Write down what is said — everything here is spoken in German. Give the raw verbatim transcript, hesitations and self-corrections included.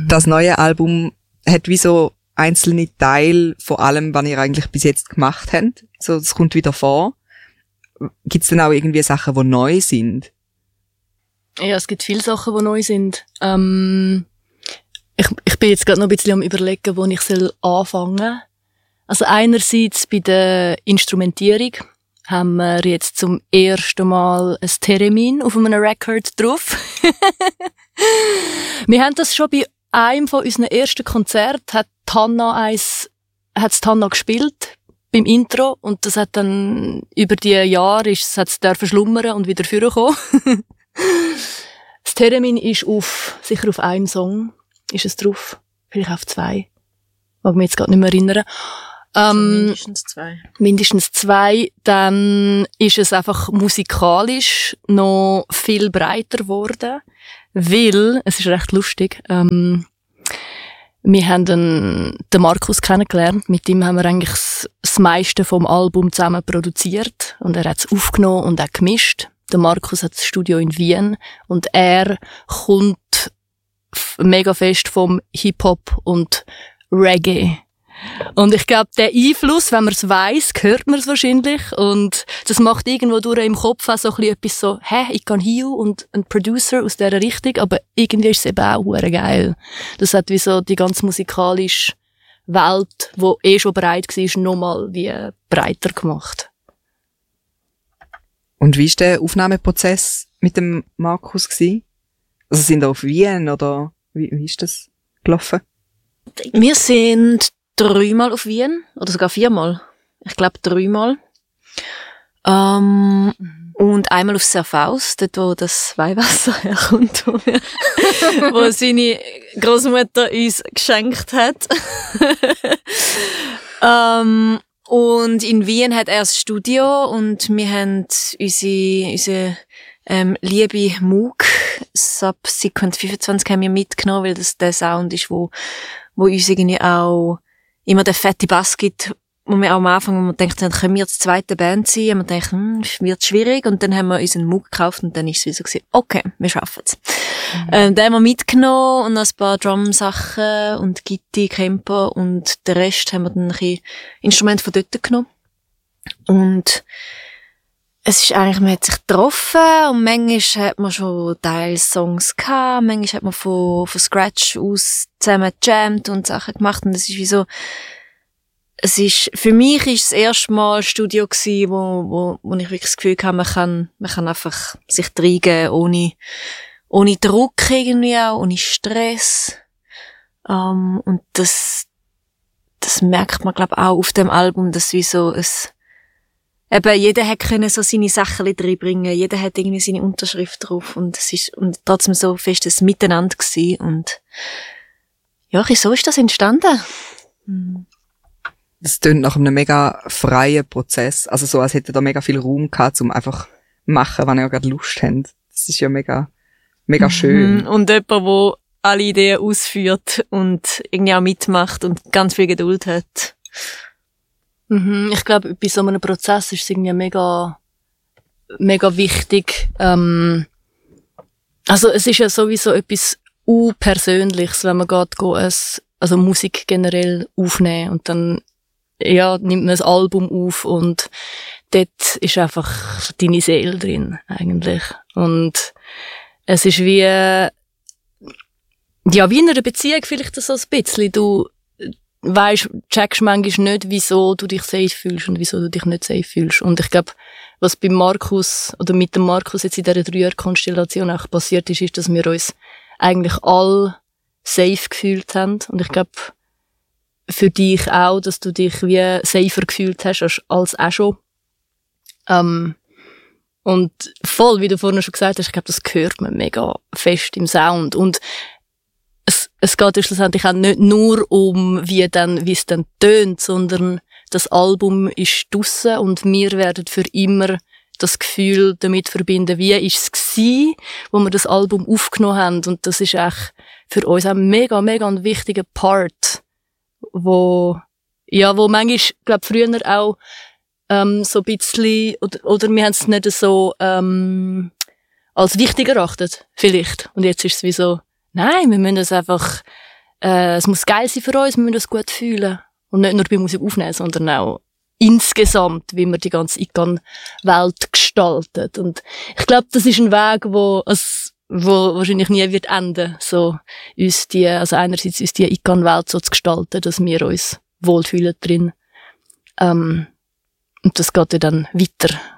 Das neue Album hat wie so einzelne Teile von allem, was ihr eigentlich bis jetzt gemacht habt. So, das kommt wieder vor. Gibt es denn auch irgendwie Sachen, die neu sind? Ja, es gibt viele Sachen, die neu sind. Ähm, ich, ich bin jetzt gerade noch ein bisschen am Überlegen, wo ich soll anfangen soll. Also einerseits bei der Instrumentierung haben wir jetzt zum ersten Mal ein Theremin auf einem Record drauf. Wir haben das schon bei einem von unseren ersten Konzerten, hat Hanna eins, hat's Hanna gespielt beim Intro, und das hat dann über die Jahre ist, hat's dürfen schlummern und wieder vorkommen. Das Theremin ist auf, sicher auf einem Song ist es drauf, vielleicht auf zwei. Mag mich jetzt gerade nicht mehr erinnern. Ähm, mindestens zwei. Mindestens zwei. Dann ist es einfach musikalisch noch viel breiter geworden, weil, es ist recht lustig, ähm, wir haben den, den Markus kennengelernt. Mit ihm haben wir eigentlich das, das meiste vom Album zusammen produziert. Und er hat es aufgenommen und auch gemischt. Der Markus hat das Studio in Wien. Und er kommt f- mega fest vom Hip-Hop und Reggae. Und ich glaube, der Einfluss, wenn man es weiss, hört man es wahrscheinlich. Und das macht irgendwo durch im Kopf auch so ein bisschen etwas so, hä, ich kann hier und ein Producer aus dieser Richtung, aber irgendwie ist es eben auch hure geil. Das hat wie so die ganze musikalische Welt, die eh schon breit war, nochmal wie breiter gemacht. Und wie war der Aufnahmeprozess mit dem Markus gewesen? Also sind ihr auf Wien oder wie, wie ist das gelaufen? Wir sind dreimal auf Wien, oder sogar viermal. Ich glaube dreimal. Ähm, und einmal auf Serfaus, dort wo das Weihwasser herkommt, wo, wir, wo seine Großmutter uns geschenkt hat. ähm, und in Wien hat er das Studio und wir haben unsere, unsere ähm, liebe Moog Subsequent fünfundzwanzig haben wir mitgenommen, weil das der Sound ist, wo, wo uns irgendwie auch immer der fette Bass gibt, wo wir auch am Anfang, wo wir denkt, dann können wir jetzt zweite Band sein, und wir denken, hm, wird schwierig, und dann haben wir unseren Moog gekauft, und dann ist es wie so gewesen, okay, wir schaffen's. Mhm. Ähm, den haben wir mitgenommen, und noch ein paar Drum-Sachen, und Gitti, Camper, und den Rest haben wir dann ein bisschen Instrumente von dort genommen. Und es ist eigentlich, man hat sich getroffen, und manchmal hat man schon Teilsongs gehabt, manchmal hat man von, von Scratch aus zusammen gejammt und Sachen gemacht, und es ist wie so, es ist, für mich ist das erste Mal ein Studio gewesen, wo, wo, wo ich wirklich das Gefühl habe, man kann, man kann einfach sich reingeben, ohne, ohne Druck irgendwie auch, ohne Stress, um, und das, das merkt man, glaube ich, auch auf dem Album, dass wie so ein, eben, jeder hat können so seine Sachen reinbringen, jeder hat irgendwie seine Unterschrift drauf, und es ist, und trotzdem so fest ein Miteinander gewesen, und ja, so ist das entstanden. Hm. Es klingt nach einem mega freien Prozess, also so, als hätte da mega viel Raum gehabt, um einfach machen, wenn ihr gerade Lust habt. Das ist ja mega, mega schön. Mhm. Und jemand, der alle Ideen ausführt und irgendwie auch mitmacht und ganz viel Geduld hat. Mhm, ich glaube, bei so einem Prozess ist es irgendwie mega, mega wichtig. Ähm, also es ist ja sowieso etwas unpersönliches, wenn man geht, geht es, also Musik generell aufnehmen, und dann ja, nimmt man ein Album auf, und dort ist einfach deine Seele drin, eigentlich. Und es ist wie, ja, wie in einer Beziehung vielleicht so ein bisschen. Du weisst, checkst manchmal nicht, wieso du dich safe fühlst und wieso du dich nicht safe fühlst. Und ich glaube, was bei Markus, oder mit dem Markus jetzt in dieser Dreier-Konstellation auch passiert ist, ist, dass wir uns eigentlich alle safe gefühlt haben. Und ich glaube, für dich auch, dass du dich wie safer gefühlt hast als, als auch schon. Ähm, und voll, wie du vorhin schon gesagt hast, ich glaube, das hört man mega fest im Sound. Und es, es geht ja schlussendlich auch nicht nur um, wie dann, wie es dann tönt, sondern das Album ist draussen, und wir werden für immer das Gefühl damit verbinden, wie ist es gewesen, wo wir das Album aufgenommen haben. Und das ist echt für uns ein mega, mega ein wichtiger Part, wo, ja, wo manchmal, glaub, früher auch, ähm, so ein bisschen, oder, oder wir haben es nicht so, ähm, als wichtig erachtet, vielleicht. Und jetzt ist es wie so, nein, wir müssen es einfach äh, es muss geil sein für uns, wir müssen uns gut fühlen. Und nicht nur bei Musik aufnehmen, sondern auch insgesamt, wie man die ganze Icon-Welt gestaltet. Und ich glaube, das ist ein Weg, wo, also, wo wahrscheinlich nie wird enden, so uns die, also einerseits uns die Icon-Welt so zu gestalten, dass wir uns wohlfühlen drin. Ähm, und das geht ja dann weiter